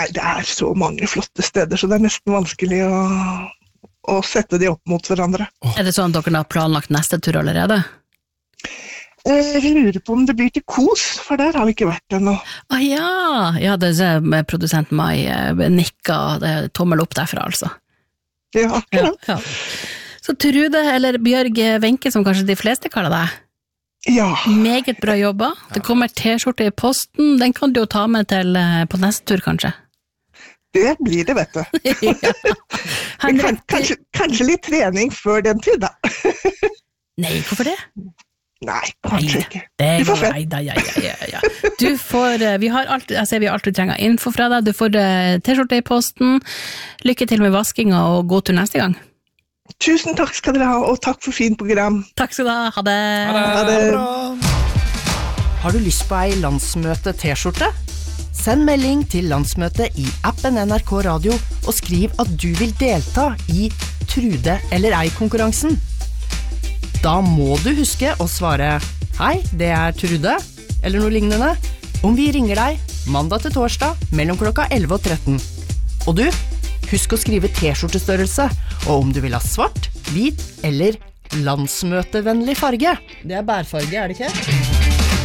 Nei, det så mange flotte steder, så det nesten vanskelig å sette de opp mot hverandre. Det sånn at dere har planlagt neste tur allerede? Vi lurer på om det blir til Kos, for der har vi ikke vært ennå. Ja, det med produsent Mai nikka, det tommel opp derfra, altså. Ja, akkurat. Ja. Så Trude, eller Bjørg Wenche, som kanskje de fleste kaller deg. Ja. Meget bra jobba. Det kommer t-skjorte i posten, den kan du jo ta med til på neste tur, kanskje. Det blir det, vet du. Ja. Kanskje litt trening før den tid, da. Nei, hvorfor det? Nei, kanskje ikke. Du får se. Ja. Du får, vi har alt du trenger info fra deg, du får t-skjorte i posten, lykke til med vaskinga og god tur neste gang. Tusen takk skal dere ha, og takk for fint program. Takk skal du ha, ha det. Ha det. Har du lyst på ei landsmøte-t-skjorte? Send melding til landsmøtet i appen NRK Radio og skriv at du vil delta i Trude eller ei-konkurransen. Da må du huske å svare «Hei, det Trude», eller noe lignende, om vi ringer deg mandag til torsdag mellom klokka 11 og 13. Og du, husk å skrive t-skjortestørrelse, og om du vil ha svart, hvit eller landsmøtevennlig farge. Det bærfarge, det ikke?